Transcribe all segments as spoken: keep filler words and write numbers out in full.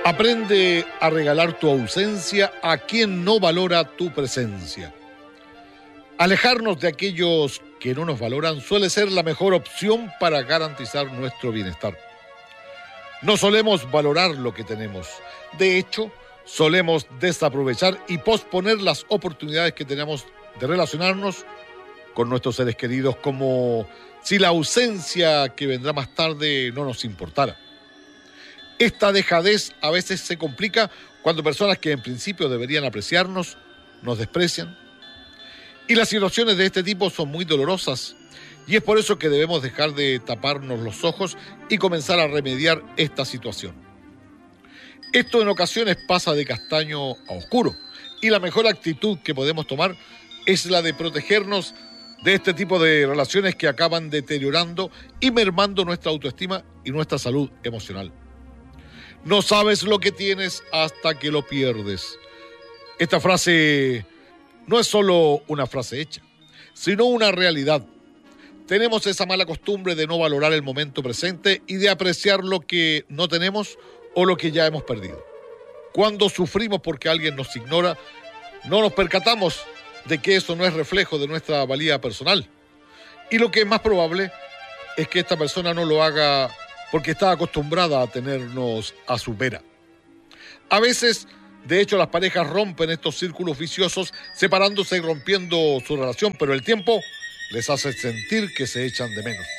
Aprende a regalar tu ausencia a quien no valora tu presencia. Alejarnos de aquellos que no nos valoran suele ser la mejor opción para garantizar nuestro bienestar. No solemos valorar lo que tenemos. De hecho, solemos desaprovechar y posponer las oportunidades que tenemos de relacionarnos con nuestros seres queridos, como si la ausencia que vendrá más tarde no nos importara. Esta dejadez a veces se complica cuando personas que en principio deberían apreciarnos nos desprecian. Y las situaciones de este tipo son muy dolorosas, y es por eso que debemos dejar de taparnos los ojos y comenzar a remediar esta situación. Esto en ocasiones pasa de castaño a oscuro, y la mejor actitud que podemos tomar es la de protegernos de este tipo de relaciones que acaban deteriorando y mermando nuestra autoestima y nuestra salud emocional. No sabes lo que tienes hasta que lo pierdes. Esta frase no es solo una frase hecha, sino una realidad. Tenemos esa mala costumbre de no valorar el momento presente y de apreciar lo que no tenemos o lo que ya hemos perdido. Cuando sufrimos porque alguien nos ignora, no nos percatamos de que eso no es reflejo de nuestra valía personal. Y lo que es más probable es que esta persona no lo haga porque está acostumbrada a tenernos a su vera. A veces, de hecho, las parejas rompen estos círculos viciosos, separándose y rompiendo su relación, pero el tiempo les hace sentir que se echan de menos.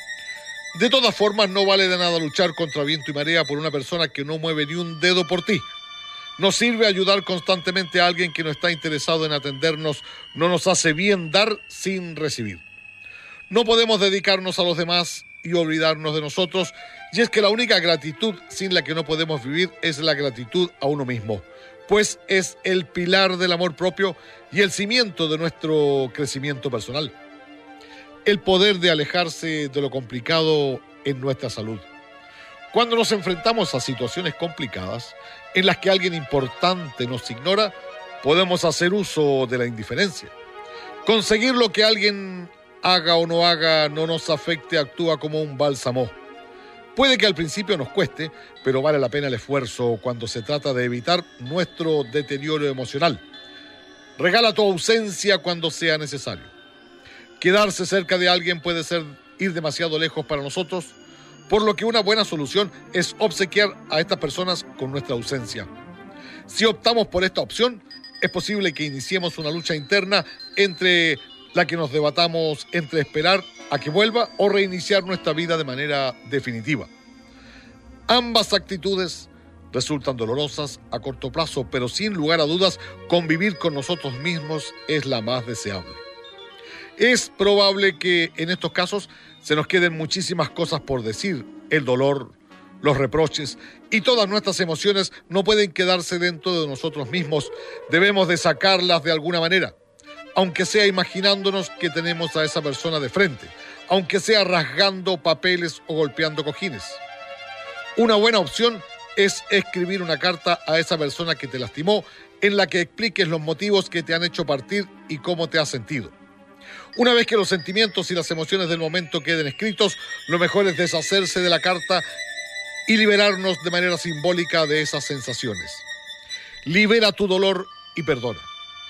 De todas formas, no vale de nada luchar contra viento y marea por una persona que no mueve ni un dedo por ti. No sirve ayudar constantemente a alguien que no está interesado en atendernos, no nos hace bien dar sin recibir. No podemos dedicarnos a los demás y olvidarnos de nosotros, y es que la única gratitud sin la que no podemos vivir es la gratitud a uno mismo, pues es el pilar del amor propio y el cimiento de nuestro crecimiento personal. El poder de alejarse de lo complicado en nuestra salud. Cuando nos enfrentamos a situaciones complicadas en las que alguien importante nos ignora, podemos hacer uso de la indiferencia. Conseguir lo que alguien haga o no haga no nos afecte, actúa como un bálsamo. Puede que al principio nos cueste, pero vale la pena el esfuerzo cuando se trata de evitar nuestro deterioro emocional. Regala tu ausencia cuando sea necesario. Quedarse cerca de alguien puede ser ir demasiado lejos para nosotros, por lo que una buena solución es obsequiar a estas personas con nuestra ausencia. Si optamos por esta opción, es posible que iniciemos una lucha interna entre la que nos debatamos entre esperar a que vuelva o reiniciar nuestra vida de manera definitiva. Ambas actitudes resultan dolorosas a corto plazo, pero sin lugar a dudas, convivir con nosotros mismos es la más deseable. Es probable que en estos casos se nos queden muchísimas cosas por decir. El dolor, los reproches y todas nuestras emociones no pueden quedarse dentro de nosotros mismos. Debemos de sacarlas de alguna manera, aunque sea imaginándonos que tenemos a esa persona de frente, aunque sea rasgando papeles o golpeando cojines. Una buena opción es escribir una carta a esa persona que te lastimó, en la que expliques los motivos que te han hecho partir y cómo te has sentido. Una vez que los sentimientos y las emociones del momento queden escritos, lo mejor es deshacerse de la carta y liberarnos de manera simbólica de esas sensaciones. Libera tu dolor y perdona.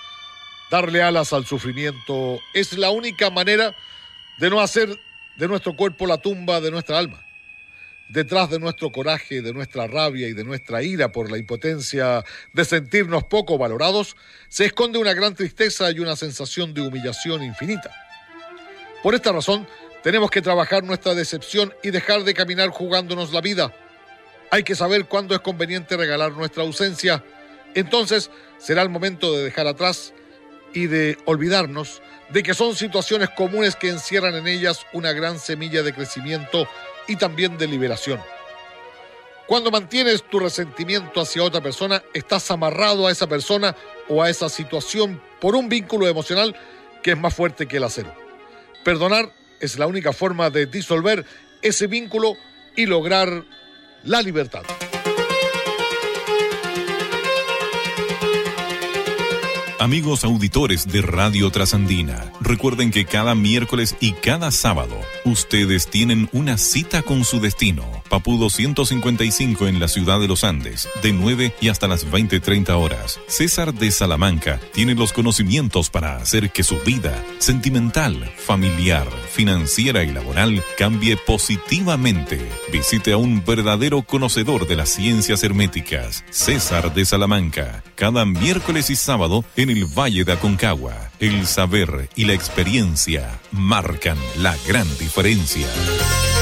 Darle alas al sufrimiento es la única manera de no hacer de nuestro cuerpo la tumba de nuestra alma. Detrás de nuestro coraje, de nuestra rabia y de nuestra ira por la impotencia de sentirnos poco valorados, se esconde una gran tristeza y una sensación de humillación infinita. Por esta razón, tenemos que trabajar nuestra decepción y dejar de caminar jugándonos la vida. Hay que saber cuándo es conveniente regalar nuestra ausencia. Entonces, será el momento de dejar atrás y de olvidarnos de que son situaciones comunes que encierran en ellas una gran semilla de crecimiento y también de liberación. Cuando mantienes tu resentimiento hacia otra persona, estás amarrado a esa persona o a esa situación por un vínculo emocional que es más fuerte que el acero. Perdonar es la única forma de disolver ese vínculo y lograr la libertad. Amigos auditores de Radio Trasandina, Recuerden que cada miércoles y cada sábado ustedes tienen una cita con su destino. Papudo ciento cincuenta y cinco en la ciudad de Los Andes, de nueve y hasta las veinte treinta horas. César de Salamanca tiene los conocimientos para hacer que su vida sentimental, familiar, financiera y laboral cambie positivamente. Visite a un verdadero conocedor de las ciencias herméticas, César de Salamanca, cada miércoles y sábado en el Valle de Aconcagua. El saber y la experiencia marcan la gran diferencia.